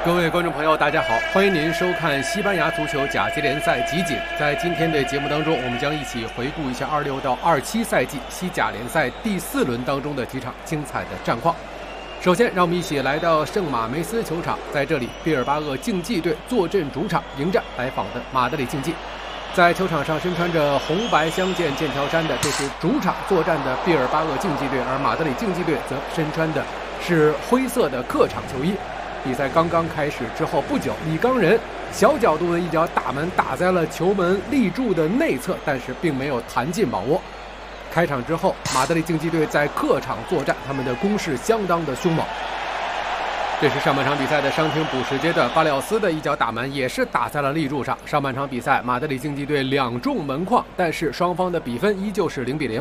各位观众朋友，大家好，欢迎您收看西班牙足球甲级联赛集锦。在今天的节目当中，我们将一起回顾一下26到27赛季西甲联赛第4轮当中的几场精彩的战况。首先，让我们一起来到圣马梅斯球场，在这里，毕尔巴鄂竞技队坐镇主场迎战来访的马德里竞技。在球场上身穿着红白相间剑条衫的，这是主场作战的毕尔巴鄂竞技队，而马德里竞技队则身穿的是灰色的客场球衣。比赛刚刚开始之后不久，李刚仁小角度的一脚打门打在了球门立柱的内侧，但是并没有弹进网窝。开场之后，马德里竞技队在客场作战，他们的攻势相当的凶猛。这是上半场比赛的伤停补时阶段，巴里奥斯的一脚打门也是打在了立柱上。上半场比赛，马德里竞技队2中门框，但是双方的比分依旧是0-0。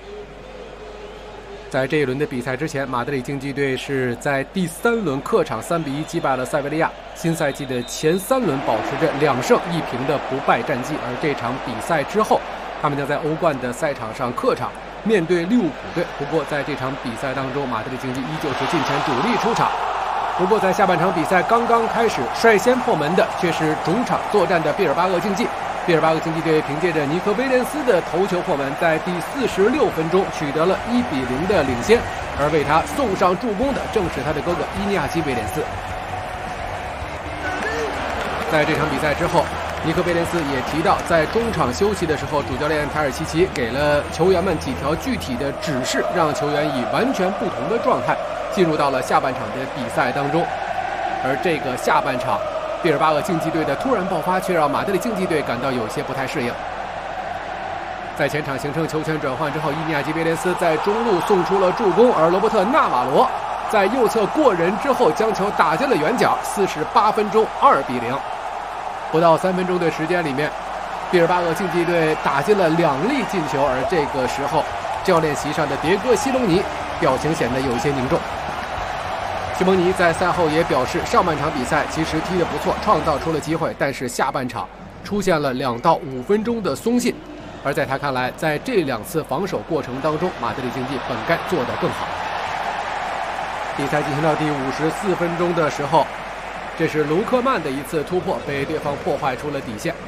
在这一轮的比赛之前，马德里竞技队是在第3轮客场3-1击败了塞维利亚。新赛季的前3轮保持着2胜1平的不败战绩，而这场比赛之后，他们将在欧冠的赛场上客场面对利物浦队。不过在这场比赛当中，马德里竞技依旧是进前主力出场。不过在下半场比赛刚刚开始，率先破门的却是主场作战的毕尔巴鄂竞技。毕尔巴鄂竞技队凭借着尼科威廉斯的头球破门，在第46分钟取得了1-0的领先，而为他送上助攻的正是他的哥哥伊尼亚基威廉斯。在这场比赛之后，尼科威廉斯也提到，在中场休息的时候，主教练塔尔奇奇给了球员们几条具体的指示，让球员以完全不同的状态进入到了下半场的比赛当中。而这个下半场，毕尔巴鄂竞技队的突然爆发却让马德里竞技队感到有些不太适应。在前场形成球权转换之后，伊尼亚基威廉斯在中路送出了助攻，而罗伯特纳瓦罗在右侧过人之后将球打进了远角。48分钟2-0，不到3分钟的时间里面，毕尔巴鄂竞技队打进了2粒进球，而这个时候教练席上的迭戈西隆尼表情显得有一些凝重。西蒙尼在赛后也表示，上半场比赛其实踢得不错，创造出了机会，但是下半场出现了2到5分钟的松懈。而在他看来，在这2次防守过程当中，马德里竞技本该做得更好。比赛进行到第54分钟的时候，这是卢克曼的一次突破被对方破坏出了底线。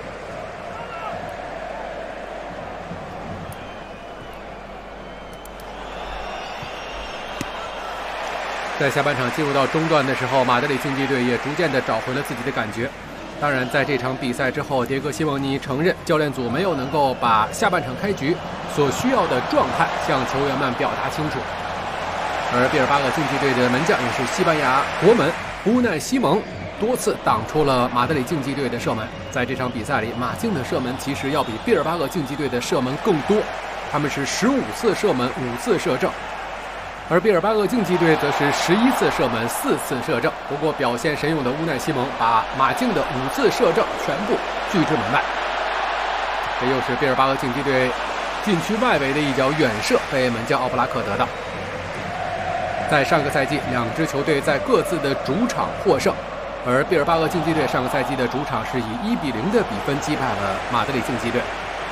在下半场进入到中段的时候，马德里竞技队也逐渐地找回了自己的感觉。当然，在这场比赛之后，迭戈西蒙尼承认教练组没有能够把下半场开局所需要的状态向球员们表达清楚。而毕尔巴鄂竞技队的门将也是西班牙国门乌奈西蒙多次挡出了马德里竞技队的射门。在这场比赛里，马竞的射门其实要比毕尔巴鄂竞技队的射门更多，他们是15次射门5次射正。而毕尔巴鄂竞技队则是11次射门4次射正。不过表现神勇的乌奈西蒙把马竞的5次射正全部拒之门外。这又是毕尔巴鄂竞技队禁区外围的一脚远射被门将奥布拉克得到。在上个赛季，2支球队在各自的主场获胜，而毕尔巴鄂竞技队上个赛季的主场是以1-0的比分击败了马德里竞技队。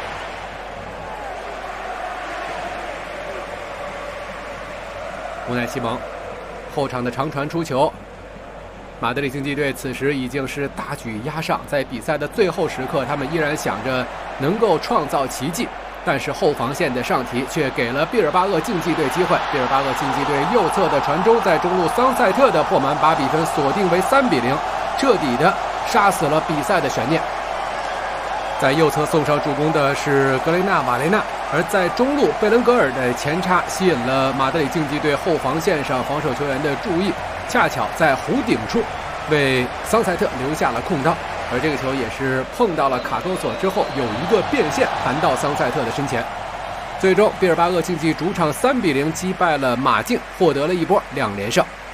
乌奈西蒙后场的长传出球，马德里竞技队此时已经是大举压上，在比赛的最后时刻，他们依然想着能够创造奇迹，但是后防线的上提却给了毕尔巴鄂竞技队机会。毕尔巴鄂竞技队右侧的传中，在中路桑塞特的破门把比分锁定为3-0，彻底的杀死了比赛的悬念。在右侧送上助攻的是格雷纳瓦雷纳，而在中路贝伦格尔的前插吸引了马德里竞技队后防线上防守球员的注意，恰巧在弧顶处为桑塞特留下了空当，而这个球也是碰到了卡多索之后有一个变线弹到桑塞特的身前。最终毕尔巴鄂竞技主场3-0击败了马竞，获得了一波2连胜。